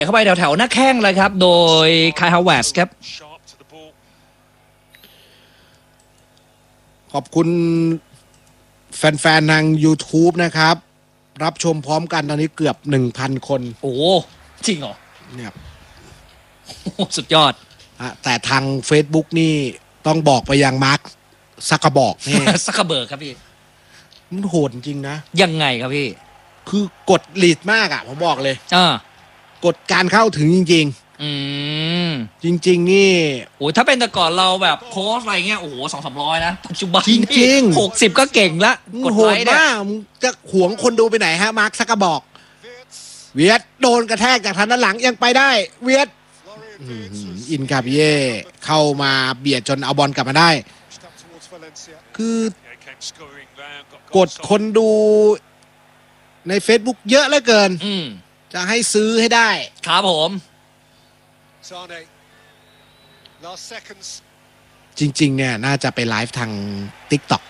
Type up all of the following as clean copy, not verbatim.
เข้าไปแถวๆหน้าแข้งเลยครับโดยคายฮาวเวิร์ดครับขอบคุณแฟนๆทาง YouTube นะครับรับชมพร้อมกันตอนนี้เกือบ 1,000 คนโอ้จริงเหรอเนี่ยสุดยอดแต่ทาง Facebook นี่ต้องบอกไปยังมาร์คซักกระบอกนี่ซักกระเบิร์กครับพี่มันโหดจริงนะยังไงครับพี่คือกดลีดมากผมบอกเลยกดการเข้าถึงจริงๆจริงๆนี่โอ้ถ้าเป็นแต่ก่อนเราแบบโค้ชอะไรเงี้ยโอ้โห200-300นะปัจจุบันจริงๆ60ก็เก่งละกดไลค์มากจะหวงคนดูไปไหนฮะมาร์คซักกระบอกเวียดโดนกระแทกจากทางด้านหลังยังไปได้เวียดอินคาบิเย่เข้ามาเบียดจนเอาบอลกลับมาได้คือกดคนดูใน Facebook เยอะเหลือเกินจะให้ซื้อให้ได้ครับผมจริงๆเนี่ยน่าจะไปไลฟ์ทาง TikTok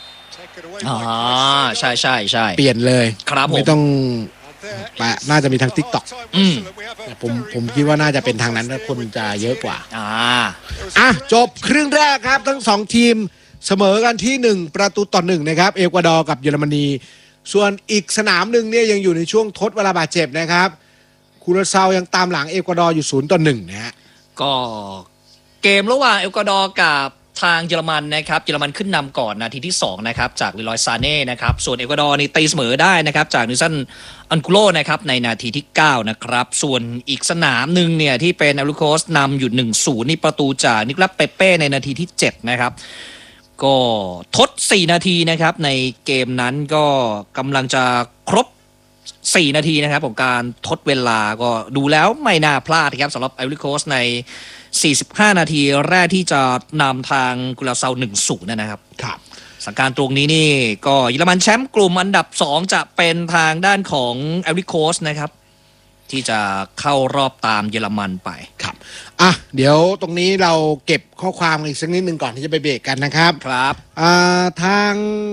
ใช่ใช่ใช่เปลี่ยนเลยครับผมไม่ต้องน่าจะมีทาง TikTok ผมคิดว่าน่าจะเป็นทางนั้นคนจะเยอะกว่าจบครึ่งแรกครับทั้งสองทีมเสมอกันที่1-1นะครับเอกวาดอร์กับเยอรมนีส่วนอีกสนามหนึ่งเนี่ยยังอยู่ในช่วงทดเวลาบาดเจ็บนะครับคูราซาวยังตามหลังเอกวาดอร์อยู่0-1นะฮะก็เกมระหว่างเอกวาดอร์กับทางเยอรมันนะครับเยอรมันขึ้นนำก่อนนาทีที่2นะครับจากลิลอยซาเน่นะครับส่วนเอกวาดอร์นี่ตีเสมอได้นะครับจากนิสันอันกุโลนะครับในนาทีที่9นะครับส่วนอีกสนามหนึ่งเนี่ยที่เป็นอารูโคสนำอยู่1-0นี่ประตูจากนิโคลัสเปเป้ในนาทีที่7นะครับก็ทด4นาทีนะครับในเกมนั้นก็กำลังจะครบ4นาทีนะครับของการทดเวลาก็ดูแล้วไม่น่าพลาดครับสำหรับไอวอรี่โคสต์ใน45นาทีแรกที่จะนำทางกุราซาว 1-0 นะครับครับสถานการณ์ตรงนี้นี่ก็เยอรมันแชมป์กลุ่มอันดับ2จะเป็นทางด้านของไอวอรี่โคสต์นะครับที่จะเข้ารอบตามเยอรมันไปครับเดี๋ยวตรงนี้เราเก็บข้อความอีกสักนิดนึงก่อนที่จะไปเบรกกันนะครับครับทาง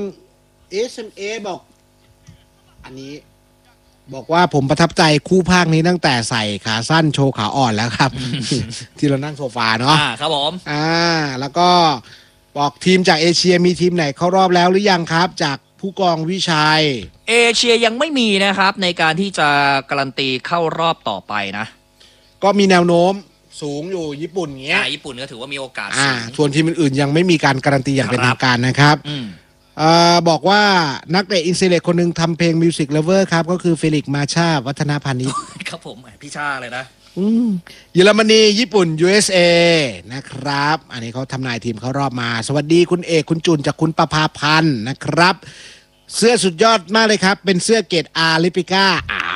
SMA บอกอันนี้บอกว่าผมประทับใจคู่ภาคนี้ตั้งแต่ใส่ขาสั้นโชว์ขาอ่อนแล้วครับ ที่เรานั่งโซฟาเนาะครับผมแล้วก็บอกทีมจากเอเชียมีทีมไหนเข้ารอบแล้วหรือยังครับจากผู้กองวิชัยเอเชียยังไม่มีนะครับในการที่จะการันตีเข้ารอบต่อไปนะก็มีแนวโน้มสูงอยู่ญี่ปุ่นเงี้ยญี่ปุ่นก็ถือว่ามีโอกาสส่วนทีมอื่นๆยังไม่มีการการันตีอย่างเป็นทางการนะครับบอกว่านักเตะอินเซเลตคนหนึ่งทำเพลง Music Lover ครับก็คือเฟลิกซ์มาชาวัฒนพานิชครับผมพี่ชาเลยนะเยอรมนีญี่ปุ่น USA นะครับอันนี้เขาทำนายทีมเขารอบมาสวัสดีคุณเอกคุณจุนจากคุณประภาพันธ์นะครับเสื้อสุดยอดมากเลยครับเป็นเสื้อเกรด R ลิปิก้า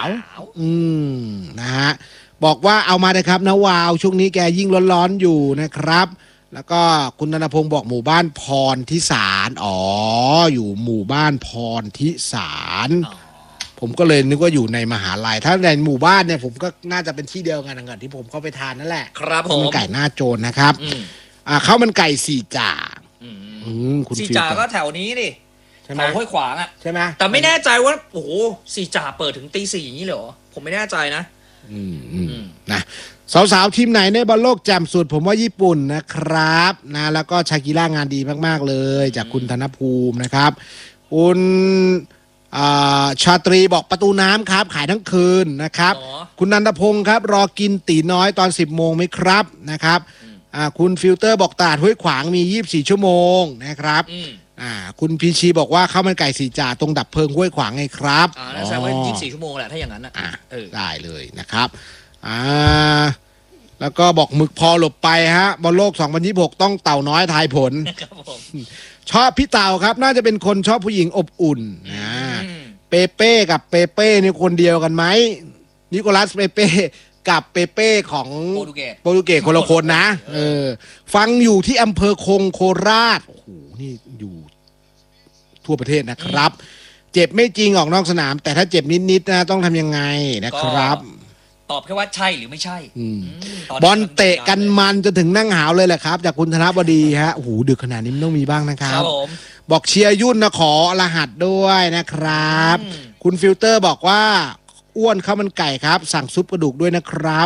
นะฮะบอกว่าเอามาเลยครับนะวาวช่วงนี้แกยิ่งร้อนๆอยู่นะครับแล้วก็คุณธนพงศ์บอกหมู่บ้านพรทิสารอยู่หมู่บ้านพรทิสารผมก็เลยนึกว่าอยู่ในมหาลัยถ้าในหมู่บ้านเนี่ยผมก็น่าจะเป็นที่เดียวกันกับที่ผมเข้าไปทานนั่นแหละครับผมไก่หน้าโจรนะครับข้าวมันไก่สี่จ่าสี่จ่าก็แถวนี้ดิแถวห้วยขวางใช่ไหมแต่ไม่แน่ใจว่าโอ้โหสี่จ่าเปิดถึงตี 4อย่างนี้เหรอผมไม่แน่ใจนะนะสาวๆทีมไหนในบอลโลกแจ่มสุดผมว่าญี่ปุ่นนะครับนะแล้วก็ชากิร่างานดีมากๆเลยจากคุณธนภูมินะครับคุณชาตรีบอกประตูน้ำครับขายทั้งคืนนะครับคุณนันทพงศ์ครับรอกินตีน้อยตอน10 โมงไหมครับนะครับคุณฟิลเตอร์บอกตลาดห้วยขวางมี24 ชั่วโมงนะครับคุณพีชีบอกว่าข้าวมันไก่สี่จ่าตรงดับเพลิงห้วยขวางไงครับน่าจะว่า24 ชั่วโมงแหละถ้าอย่างนั้นได้เลยนะครับแล้วก็บอกหมึกพอหลบไปฮะบอลโลก2026ต้องเต่าน้อยทายผลชอบพี่เต่าครับน่าจะเป็นคนชอบผู้หญิงอบอุ่นเปเป้กับเปเป้นี่คนเดียวกันไหมนิโคลัสเปเป้กับเปเป้ของโปรตุเกสคนละคนนะฟังอยู่ที่อำเภอคงโคราชโอ้โหนี่อยู่ทั่วประเทศนะครับเจ็บไม่จริงออกนอกสนามแต่ถ้าเจ็บนิดๆนะต้องทำยังไงนะครับตอบแค่ว่าใช่หรือไม่ใช่บอลเตะกันมันจนถึงนั่งหาวเลยแหละครับจากคุณธนบดีฮะโอ้โหดึกขนาดนี้มันต้องมีบ้างนะครับบอกเชียร์ยุ่นนะขอรหัสด้วยนะครับคุณฟิลเตอร์บอกว่าอ้วนข้าวมันไก่ครับสั่งซุปกระดูกด้วยนะครับ